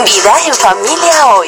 Vida en familia hoy.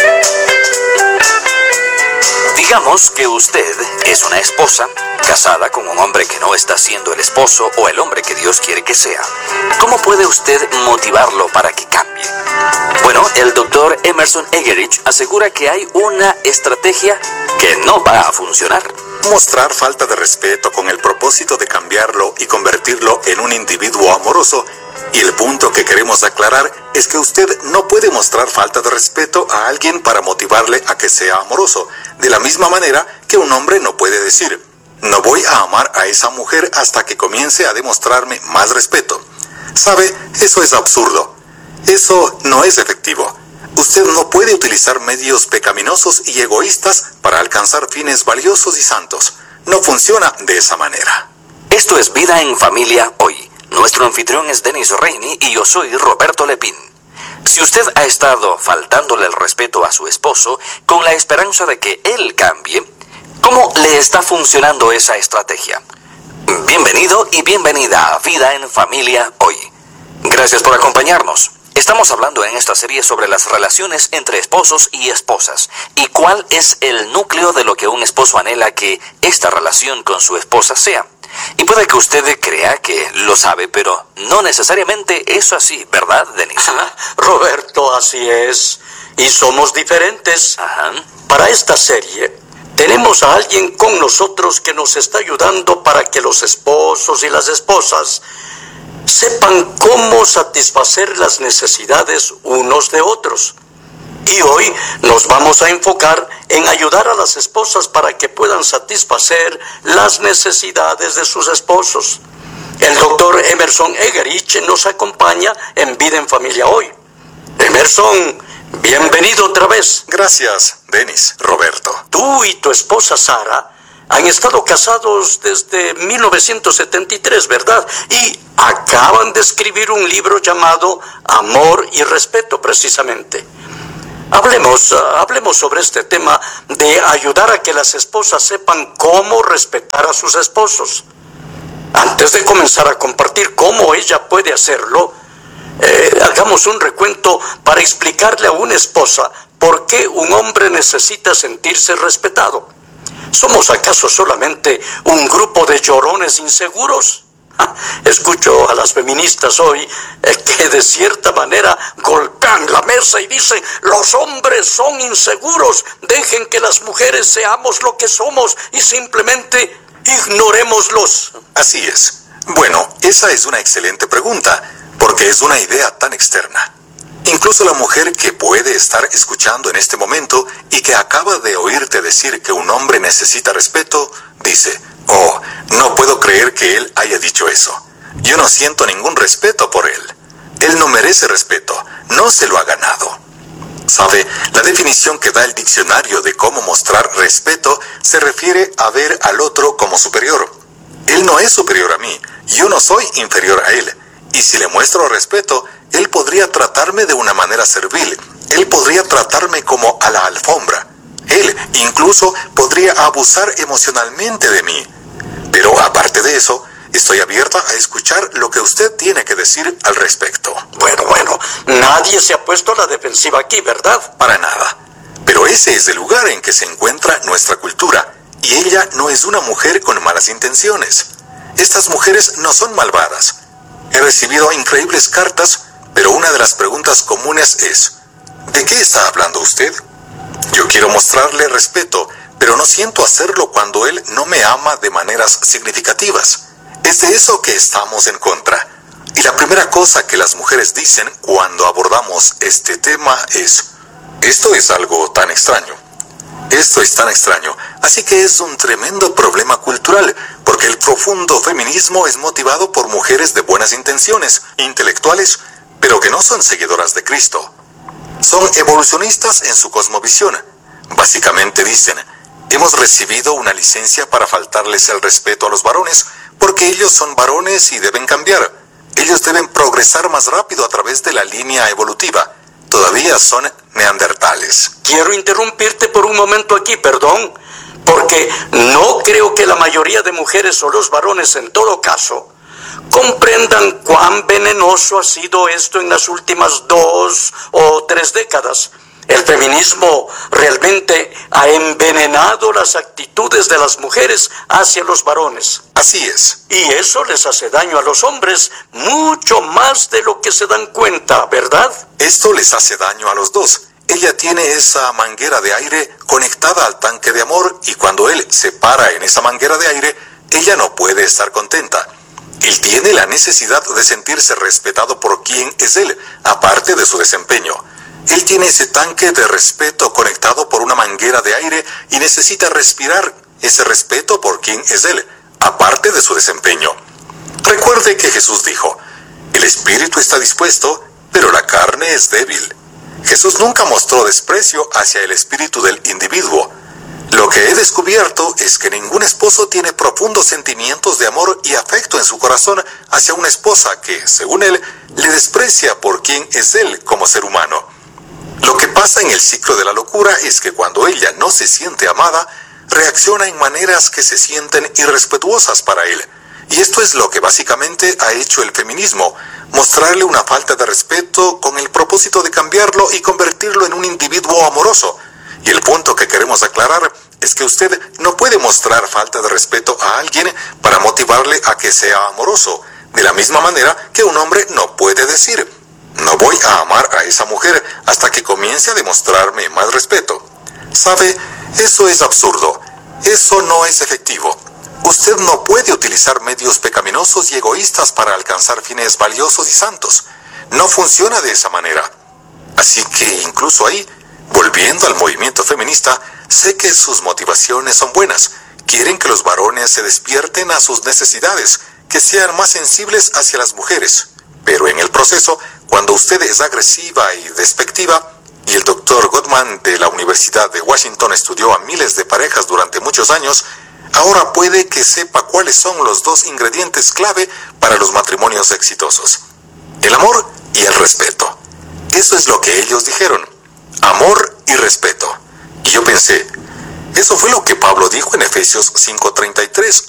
Digamos que usted es una esposa casada con un hombre que no está siendo el esposo o el hombre que Dios quiere que sea. ¿Cómo puede usted motivarlo para que cambie? Bueno, el doctor Emerson Eggerichs asegura que hay una estrategia que no va a funcionar. Mostrar falta de respeto con el propósito de cambiarlo y convertirlo en un individuo amoroso. Y el punto que queremos aclarar es que usted no puede mostrar falta de respeto a alguien para motivarle a que sea amoroso, de la misma manera que un hombre no puede decir: no voy a amar a esa mujer hasta que comience a demostrarme más respeto. ¿Sabe? Eso es absurdo. Eso no es efectivo. Usted no puede utilizar medios pecaminosos y egoístas para alcanzar fines valiosos y santos. No funciona de esa manera. Esto es Vida en Familia hoy. Nuestro anfitrión es Dennis Rainey y yo soy Roberto Lepín. Si usted ha estado faltándole el respeto a su esposo con la esperanza de que él cambie, ¿cómo le está funcionando esa estrategia? Bienvenido y bienvenida a Vida en Familia hoy. Gracias por acompañarnos. Estamos hablando en esta serie sobre las relaciones entre esposos y esposas y cuál es el núcleo de lo que un esposo anhela que esta relación con su esposa sea. Y puede que usted crea que lo sabe, pero no necesariamente es así, ¿verdad, Denis? Roberto, así es. Y somos diferentes. Para esta serie, tenemos a alguien con nosotros que nos está ayudando para que los esposos y las esposas sepan cómo satisfacer las necesidades unos de otros. Y hoy nos vamos a enfocar en ayudar a las esposas para que puedan satisfacer las necesidades de sus esposos. El doctor Emerson Eggerichs nos acompaña en Vida en Familia hoy. Emerson, bienvenido otra vez. Gracias, Dennis, Roberto. Tú y tu esposa Sara han estado casados desde 1973, ¿verdad? Y acaban de escribir un libro llamado Amor y Respeto, precisamente. Hablemos sobre este tema de ayudar a que las esposas sepan cómo respetar a sus esposos. Antes de comenzar a compartir cómo ella puede hacerlo, hagamos un recuento para explicarle a una esposa por qué un hombre necesita sentirse respetado. ¿Somos acaso solamente un grupo de llorones inseguros? Escucho a las feministas hoy que de cierta manera golpean la mesa y dicen: los hombres son inseguros, dejen que las mujeres seamos lo que somos y simplemente ignorémoslos. Así es. Bueno, esa es una excelente pregunta, porque es una idea tan externa. Incluso la mujer que puede estar escuchando en este momento y que acaba de oírte decir que un hombre necesita respeto, dice: oh, no puedo creer que él haya dicho eso. Yo no siento ningún respeto por él. Él no merece respeto, no se lo ha ganado. ¿Sabe? La definición que da el diccionario de cómo mostrar respeto se refiere a ver al otro como superior. Él no es superior a mí, yo no soy inferior a él. Y si le muestro respeto, él podría tratarme de una manera servil. Él podría tratarme como a la alfombra. Él incluso podría abusar emocionalmente de mí. Pero aparte de eso, estoy abierta a escuchar lo que usted tiene que decir al respecto. Bueno, nadie se ha puesto a la defensiva aquí, ¿verdad? Para nada. Pero ese es el lugar en que se encuentra nuestra cultura, y ella no es una mujer con malas intenciones. Estas mujeres no son malvadas. He recibido increíbles cartas, pero una de las preguntas comunes es: ¿de qué está hablando usted? Yo quiero mostrarle respeto, pero no siento hacerlo cuando él no me ama de maneras significativas. Es de eso que estamos en contra. Y la primera cosa que las mujeres dicen cuando abordamos este tema es: esto es algo tan extraño. Esto es tan extraño. Así que es un tremendo problema cultural, porque el profundo feminismo es motivado por mujeres de buenas intenciones, intelectuales, pero que no son seguidoras de Cristo. Son evolucionistas en su cosmovisión. Básicamente dicen: hemos recibido una licencia para faltarles el respeto a los varones, porque ellos son varones y deben cambiar. Ellos deben progresar más rápido a través de la línea evolutiva. Todavía son neandertales. Quiero interrumpirte por un momento aquí, perdón, porque no creo que la mayoría de mujeres o los varones en todo caso Comprendan cuán venenoso ha sido esto en las últimas 2 o 3 décadas. El feminismo realmente ha envenenado las actitudes de las mujeres hacia los varones. Así es. Y eso les hace daño a los hombres mucho más de lo que se dan cuenta, ¿verdad? Esto les hace daño a los dos. Ella tiene esa manguera de aire conectada al tanque de amor y cuando él se para en esa manguera de aire, ella no puede estar contenta. Él tiene la necesidad de sentirse respetado por quien es él, aparte de su desempeño. Él tiene ese tanque de respeto conectado por una manguera de aire y necesita respirar ese respeto por quien es él, aparte de su desempeño. Recuerde que Jesús dijo, el espíritu está dispuesto, pero la carne es débil. Jesús nunca mostró desprecio hacia el espíritu del individuo. Lo que he descubierto es que ningún esposo tiene profundos sentimientos de amor y afecto en su corazón hacia una esposa que, según él, le desprecia por quien es él como ser humano. Lo que pasa en el ciclo de la locura es que cuando ella no se siente amada, reacciona en maneras que se sienten irrespetuosas para él. Y esto es lo que básicamente ha hecho el feminismo, mostrarle una falta de respeto con el propósito de cambiarlo y convertirlo en un individuo amoroso. Y el punto que queremos aclarar es que usted no puede mostrar falta de respeto a alguien para motivarle a que sea amoroso, de la misma manera que un hombre no puede decir, no voy a amar a esa mujer hasta que comience a demostrarme más respeto. ¿Sabe? Eso es absurdo. Eso no es efectivo. Usted no puede utilizar medios pecaminosos y egoístas para alcanzar fines valiosos y santos. No funciona de esa manera. Así que incluso ahí, volviendo al movimiento feminista, sé que sus motivaciones son buenas. Quieren que los varones se despierten a sus necesidades, que sean más sensibles hacia las mujeres. Pero en el proceso, cuando usted es agresiva y despectiva, y el Dr. Gottman de la Universidad de Washington estudió a miles de parejas durante muchos años, ahora puede que sepa cuáles son los 2 ingredientes clave para los matrimonios exitosos: el amor y el respeto. Eso es lo que ellos dijeron: amor y respeto. Y yo pensé, eso fue lo que Pablo dijo en Efesios 5:33